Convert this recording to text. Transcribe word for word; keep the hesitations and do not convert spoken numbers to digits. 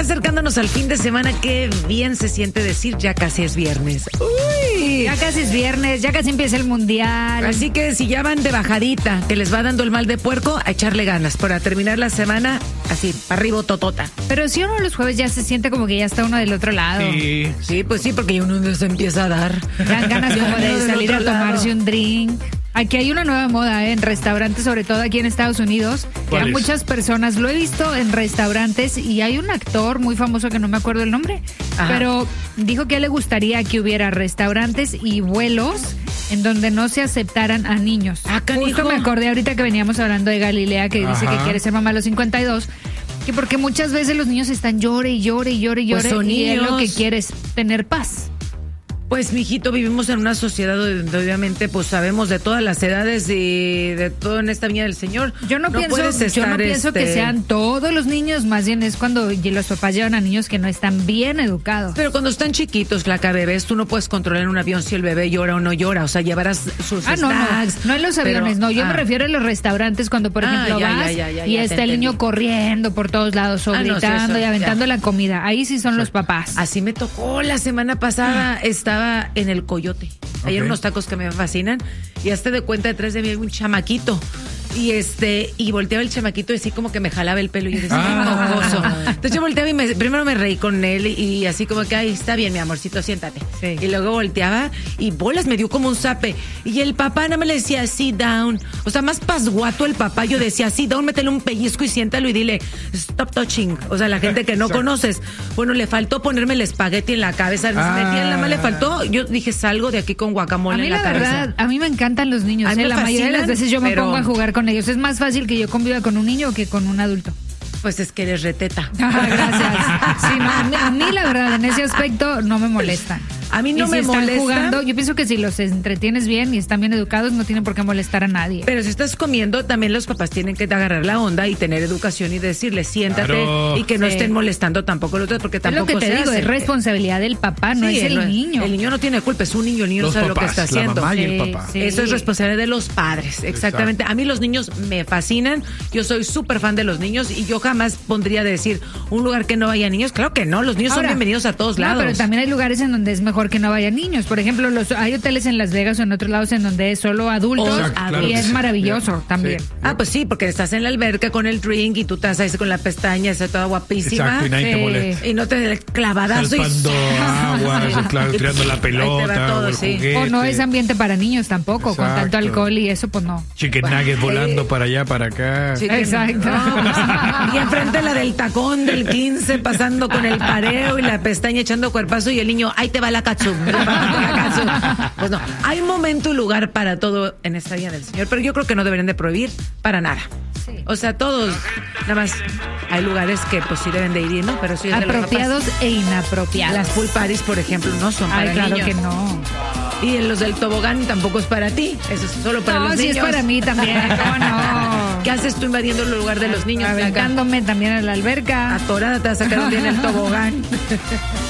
acercándonos al fin de semana, qué bien se siente decir ya casi es viernes. Uy. Ya casi es viernes, ya casi empieza el mundial. Así que si ya van de bajadita, que les va dando el mal de puerco, a echarle ganas para terminar la semana así, para arriba totota. Pero si uno los jueves ya se siente como que ya está uno del otro lado. Sí, sí, pues sí, porque uno se empieza a dar. Dan ganas como de Del salir a otro tomarse lado. un drink. Aquí hay una nueva moda ¿eh? en restaurantes, sobre todo aquí en Estados Unidos. Que a ¿Cuál es? muchas personas lo he visto en restaurantes y hay un actor muy famoso que no me acuerdo el nombre, Ajá. pero dijo que a él le gustaría que hubiera restaurantes y vuelos en donde no se aceptaran a niños. Ah, canijo. Justo me acordé ahorita que veníamos hablando de Galilea, que dice Ajá. que quiere ser mamá a los cincuenta y dos. Que porque muchas veces los niños están llore y llore y llore y Pues llore son y él lo que niños. quiere es tener paz. Pues, mijito, vivimos en una sociedad donde obviamente pues sabemos de todas las edades y de todo en esta viña del Señor. Yo no, pienso, puedes yo no estar, pienso que este, sean todos los niños, más bien es cuando los papás llevan a niños que no están bien educados. Pero cuando están chiquitos, flaca, bebés, tú no puedes controlar en un avión si el bebé llora o no llora. O sea, llevarás sus Ah, no, no, snacks. no en los aviones, pero- no, yo ah. me refiero a los restaurantes cuando, por Ah, ejemplo, ya, vas ya, ya, ya, y ya, te está el niño entendí. corriendo por todos lados o Ah, no, sí, gritando eso, y aventando ya. la comida. Ahí sí son los papás. Así me tocó la semana pasada, estaba en el Coyote. Hay Ok. unos tacos que me fascinan y hasta de cuenta detrás de mí hay un chamaquito. Y este, y volteaba el chamaquito y así como que me jalaba el pelo y yo decía, Ah. "Ay, mocoso". Entonces yo volteaba y me- primero me reí con él y así como que, ay, está bien, mi amorcito, siéntate. Sí. Y luego volteaba y bolas, me dio como un zape. Y el papá nada más le decía, sit down. O sea, más pasguato el papá, yo decía, sit down, métele un pellizco y siéntalo y dile, stop touching. O sea, la gente que no Exacto. conoces. Bueno, le faltó ponerme el espagueti en la cabeza. Ah. Metí en la mano, le faltó. Yo dije, salgo de aquí con A guacamole mí en la, la cabeza. verdad, a mí me encantan los niños. A mí ¿eh? me La mayoría de las fascinan, veces yo me pero- pongo a jugar con ellos. Es más fácil que yo conviva con un niño que con un adulto. Pues es que eres reteta. Ah, gracias. Sí, no, a, mí, a mí, la verdad, en ese aspecto no me molestan. A mí no Y si me están molesta. jugando, yo pienso que si los entretienes bien y están bien educados, no tienen por qué molestar a nadie. Pero si estás comiendo, también los papás tienen que agarrar la onda y tener educación y decirle, siéntate Claro. y que no Sí. estén molestando tampoco los otros, porque Es tampoco lo que te se digo, hace. es responsabilidad del papá, no Sí, es el no- niño. El niño no tiene culpa, es un niño, el niño Los no sabe lo que papás, está la haciendo. mamá y el Sí, papá. sí. Eso es responsabilidad de los padres, exactamente. A mí los niños me fascinan, yo soy súper fan de los niños y yo jamás pondría de decir un lugar que no vaya niños. Claro que no, los niños Ahora, son bienvenidos a todos no, lados. pero también hay lugares en donde es mejor que no vayan niños. Por ejemplo, los hay hoteles en Las Vegas o en otros lados en donde es solo adultos Exacto, claro y que es sí. maravilloso Sí. también. Sí. Ah, pues sí, porque estás en la alberca con el drink y tú estás ahí con la pestaña, está toda guapísima. Exacto, y nadie te Sí. molesta. Y no te clavadazo y... Salpando agua, eso, claro, tirando la Ahí te va pelota todo, o el sí. juguete. O no es ambiente para niños tampoco, con tanto Exacto. alcohol y eso, pues no. Chicken nuggets volando para allá, para acá. Sí, que Exacto. no, pues, y enfrente la del tacón del quince pasando con el pareo y la pestaña echando cuerpazo y el niño, ahí te va la catsup. Pues no, hay momento y lugar para todo en esta vida del Señor, pero yo creo que no deberían de prohibir para nada. Sí. O sea, todos, nada más hay lugares que pues sí deben de ir, ¿no? Pero sí es de los Apropiados papás. e inapropiados. Las pool parties, por ejemplo, no son para Ay, claro niños. que no. Y los del tobogán tampoco es para ti, eso es solo para No, los sí niños. es para mí también, ¿cómo no? ¿Qué haces tú invadiendo el lugar de los niños? Flaca? Aventándome también a la alberca. Atorada te vas a sacar un día en el tobogán.